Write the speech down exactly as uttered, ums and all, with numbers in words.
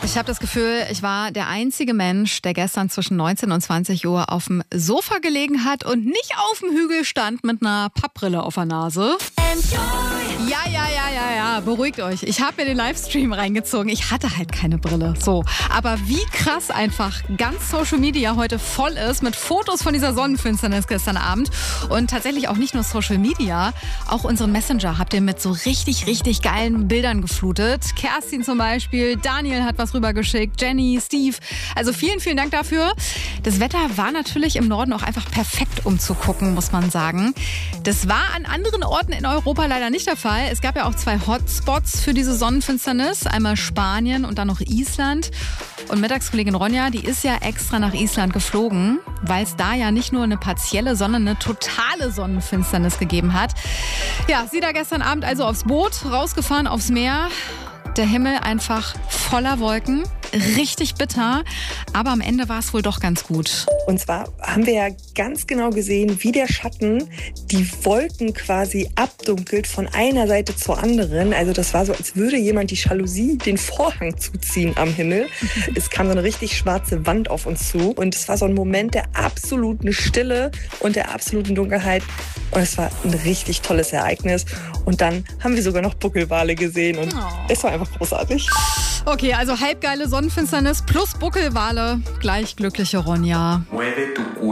Ich habe das Gefühl, ich war der einzige Mensch, der gestern zwischen neunzehn und zwanzig Uhr auf dem Sofa gelegen hat und nicht auf dem Hügel stand mit einer Pappbrille auf der Nase. Ja, ja, ja, ja, ja, beruhigt euch. Ich habe mir den Livestream reingezogen. Ich hatte halt keine Brille. So, aber wie krass einfach ganz Social Media heute voll ist mit Fotos von dieser Sonnenfinsternis gestern Abend. Und tatsächlich auch nicht nur Social Media, auch unseren Messenger habt ihr mit so richtig, richtig geilen Bildern geflutet. Kerstin zum Beispiel, Daniel hat was rübergeschickt, Jenny, Steve. Also vielen, vielen Dank dafür. Das Wetter war natürlich im Norden auch einfach perfekt, um zu gucken, muss man sagen. Das war an anderen Orten in Europa leider nicht der Fall. Es gab ja auch zwei Hotspots für diese Sonnenfinsternis. Einmal Spanien und dann noch Island. Und Mittagskollegin Ronja, die ist ja extra nach Island geflogen, weil es da ja nicht nur eine partielle, sondern eine totale Sonnenfinsternis gegeben hat. Ja, sie da gestern Abend also aufs Boot, rausgefahren aufs Meer. Der Himmel einfach voller Wolken, richtig bitter, aber am Ende war es wohl doch ganz gut. Und zwar haben wir ja ganz genau gesehen, wie der Schatten die Wolken quasi abdunkelt von einer Seite zur anderen. Also das war so, als würde jemand die Jalousie, den Vorhang zuziehen am Himmel. Es kam so eine richtig schwarze Wand auf uns zu und es war so ein Moment der absoluten Stille und der absoluten Dunkelheit. Und es war ein richtig tolles Ereignis. Und dann haben wir sogar noch Buckelwale gesehen und oh. Es war einfach großartig. Okay, also halbgeile Sonnenfinsternis plus Buckelwale, gleich glückliche Ronja.